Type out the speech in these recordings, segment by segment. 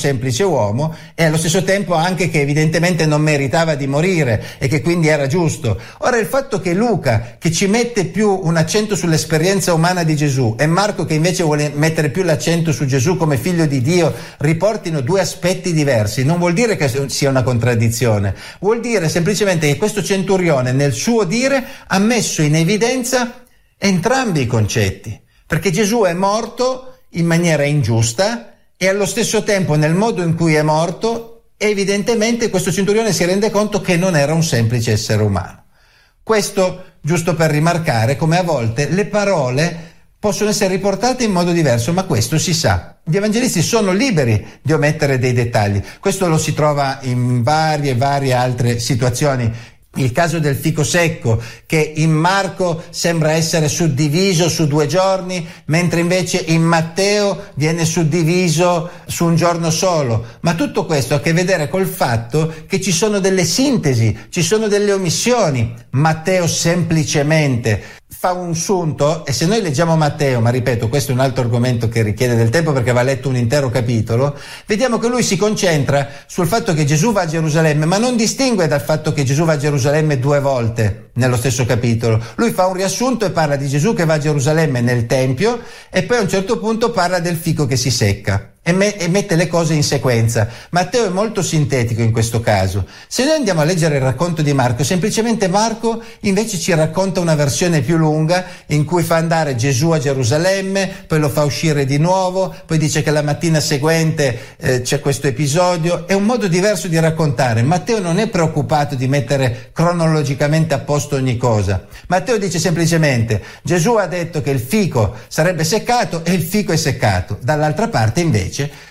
semplice uomo, e allo stesso tempo anche che evidentemente non meritava di morire e che quindi era giusto. Ora, il fatto che Luca, che ci mette più un accento sull'esperienza umana di Gesù, e Marco, che invece vuole mettere più l'accento su Gesù come figlio di Dio, riportino due aspetti diversi, non vuol dire che sia una contraddizione, vuol dire semplicemente che questo centurione nel suo dire ha messo in evidenza entrambi i concetti, perché Gesù è morto in maniera ingiusta e allo stesso tempo nel modo in cui è morto evidentemente questo centurione si rende conto che non era un semplice essere umano. Questo giusto per rimarcare come a volte le parole possono essere riportate in modo diverso, ma questo si sa. Gli evangelisti sono liberi di omettere dei dettagli. Questo lo si trova in varie altre situazioni. Il caso del fico secco, che in Marco sembra essere suddiviso su 2 giorni, mentre invece in Matteo viene suddiviso su un giorno solo. Ma tutto questo ha a che vedere col fatto che ci sono delle sintesi, ci sono delle omissioni. Matteo semplicemente fa un sunto, e se noi leggiamo Matteo, ma ripeto, questo è un altro argomento che richiede del tempo perché va letto un intero capitolo, vediamo che lui si concentra sul fatto che Gesù va a Gerusalemme, ma non distingue dal fatto che Gesù va a Gerusalemme 2 volte nello stesso capitolo. Lui fa un riassunto e parla di Gesù che va a Gerusalemme nel Tempio, e poi a un certo punto parla del fico che si secca. E mette le cose in sequenza. Matteo è molto sintetico in questo caso. Se noi andiamo a leggere il racconto di Marco, semplicemente Marco invece ci racconta una versione più lunga in cui fa andare Gesù a Gerusalemme, poi lo fa uscire di nuovo, poi dice che la mattina seguente c'è questo episodio. È un modo diverso di raccontare. Matteo non è preoccupato di mettere cronologicamente a posto ogni cosa. Matteo dice semplicemente: Gesù ha detto che il fico sarebbe seccato e il fico è seccato. Dall'altra parte invece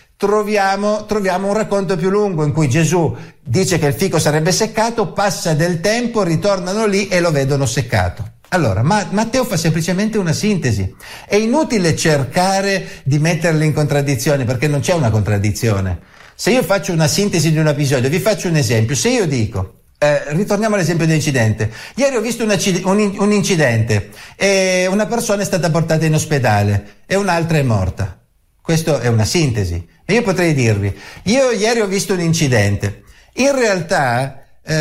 troviamo un racconto più lungo in cui Gesù dice che il fico sarebbe seccato, passa del tempo, ritornano lì e lo vedono seccato. Allora, Matteo fa semplicemente una sintesi. È inutile cercare di metterli in contraddizione, perché non c'è una contraddizione. Se io faccio una sintesi di un episodio, vi faccio un esempio. Se io dico, ritorniamo all'esempio dell'incidente. Ieri ho visto un incidente e una persona è stata portata in ospedale e un'altra è morta. Questo è una sintesi. E io potrei dirvi, io ieri ho visto un incidente. In realtà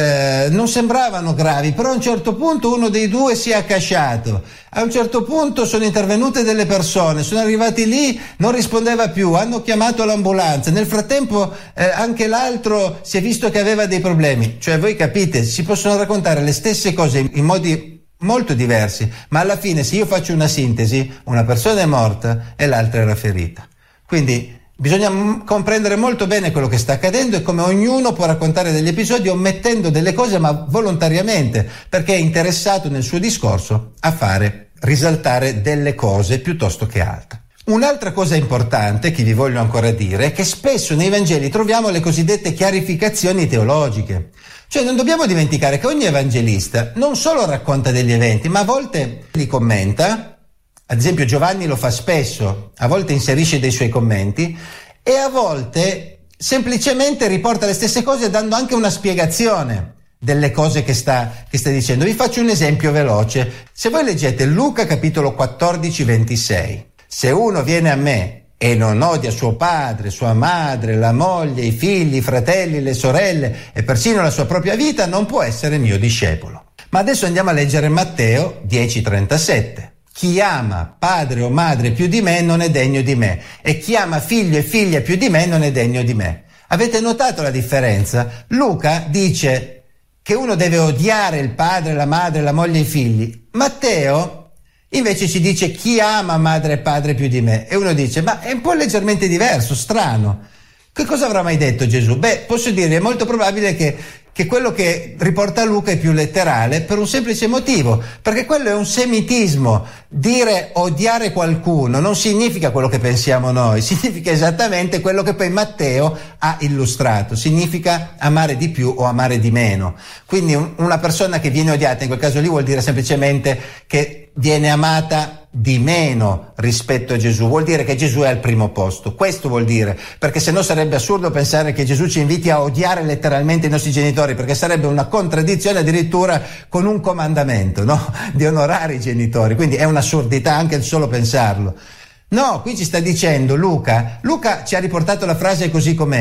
non sembravano gravi, però a un certo punto uno dei due si è accasciato. A un certo punto sono intervenute delle persone, sono arrivati lì, non rispondeva più, hanno chiamato l'ambulanza. Nel frattempo anche l'altro si è visto che aveva dei problemi. Cioè, voi capite, si possono raccontare le stesse cose in modi molto diversi, ma alla fine, se io faccio una sintesi, una persona è morta e l'altra era ferita. Quindi bisogna comprendere molto bene quello che sta accadendo e come ognuno può raccontare degli episodi omettendo delle cose, ma volontariamente, perché è interessato nel suo discorso a fare risaltare delle cose piuttosto che altre. Un'altra cosa importante che vi voglio ancora dire è che spesso nei Vangeli troviamo le cosiddette chiarificazioni teologiche. Cioè, non dobbiamo dimenticare che ogni evangelista non solo racconta degli eventi, ma a volte li commenta. Ad esempio Giovanni lo fa spesso, a volte inserisce dei suoi commenti e a volte semplicemente riporta le stesse cose dando anche una spiegazione delle cose che sta dicendo. Vi faccio un esempio veloce. Se voi leggete Luca capitolo 14, 26, se uno viene a me e non odia suo padre, sua madre, la moglie, i figli, i fratelli, le sorelle e persino la sua propria vita, non può essere mio discepolo. Ma adesso andiamo a leggere Matteo 10,37. Chi ama padre o madre più di me non è degno di me, e chi ama figlio e figlia più di me non è degno di me. Avete notato la differenza? Luca dice che uno deve odiare il padre, la madre, la moglie e i figli. Matteo invece ci dice chi ama madre e padre più di me, e uno dice ma è un po' leggermente diverso, strano. Che cosa avrà mai detto Gesù? Beh, posso dire, è molto probabile che quello che riporta Luca è più letterale per un semplice motivo, perché quello è un semitismo. Dire odiare qualcuno non significa quello che pensiamo noi, significa esattamente quello che poi Matteo ha illustrato, significa amare di più o amare di meno. Quindi una persona che viene odiata in quel caso lì vuol dire semplicemente che viene amata di meno rispetto a Gesù, vuol dire che Gesù è al primo posto. Questo vuol dire, perché sennò sarebbe assurdo pensare che Gesù ci inviti a odiare letteralmente i nostri genitori, perché sarebbe una contraddizione addirittura con un comandamento, no? Di onorare i genitori, quindi è un'assurdità anche il solo pensarlo. No, qui ci sta dicendo Luca ci ha riportato la frase così com'è.